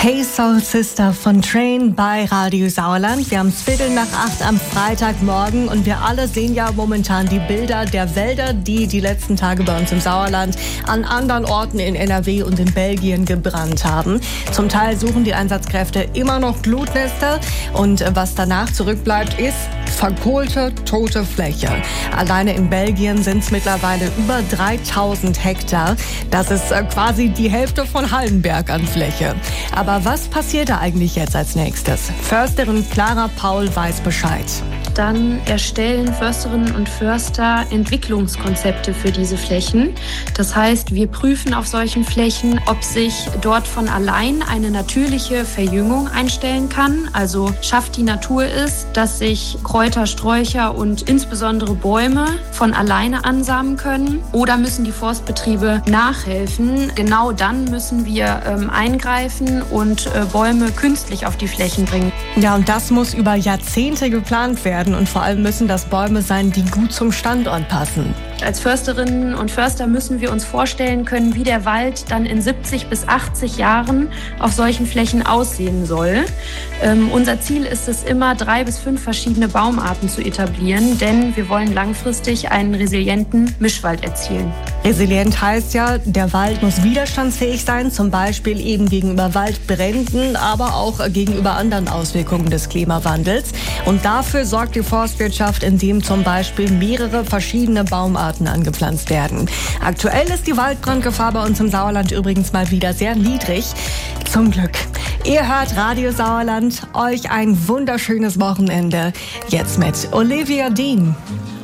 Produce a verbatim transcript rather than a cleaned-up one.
Hey Soul Sister von Train bei Radio Sauerland. Wir haben es Viertel nach acht am Freitagmorgen und wir alle sehen ja momentan die Bilder der Wälder, die die letzten Tage bei uns im Sauerland an anderen Orten in N R W und in Belgien gebrannt haben. Zum Teil suchen die Einsatzkräfte immer noch Glutnester und was danach zurückbleibt, ist verkohlte, tote Fläche. Alleine in Belgien sind es mittlerweile über dreitausend Hektar. Das ist quasi die Hälfte von Hallenberg an Fläche. Aber was passiert da eigentlich jetzt als nächstes? Försterin Clara Paul weiß Bescheid. Dann erstellen Försterinnen und Förster Entwicklungskonzepte für diese Flächen. Das heißt, wir prüfen auf solchen Flächen, ob sich dort von allein eine natürliche Verjüngung einstellen kann. Also schafft die Natur es, dass sich Kräuter, Sträucher und insbesondere Bäume von alleine ansamen können. Oder müssen die Forstbetriebe nachhelfen? Genau dann müssen wir ähm, eingreifen und äh, Bäume künstlich auf die Flächen bringen. Ja, und das muss über Jahrzehnte geplant werden. Und vor allem müssen das Bäume sein, die gut zum Standort passen. Als Försterinnen und Förster müssen wir uns vorstellen können, wie der Wald dann in siebzig bis achtzig Jahren auf solchen Flächen aussehen soll. Ähm, unser Ziel ist es immer, drei bis fünf verschiedene Baumarten zu etablieren, denn wir wollen langfristig einen resilienten Mischwald erzielen. Resilient heißt ja, der Wald muss widerstandsfähig sein, zum Beispiel eben gegenüber Waldbränden, aber auch gegenüber anderen Auswirkungen des Klimawandels. Und dafür sorgt die Forstwirtschaft, indem zum Beispiel mehrere verschiedene Baumarten angepflanzt werden. Aktuell ist die Waldbrandgefahr bei uns im Sauerland übrigens mal wieder sehr niedrig. Zum Glück. Ihr hört Radio Sauerland. Euch ein wunderschönes Wochenende. Jetzt mit Olivia Dean.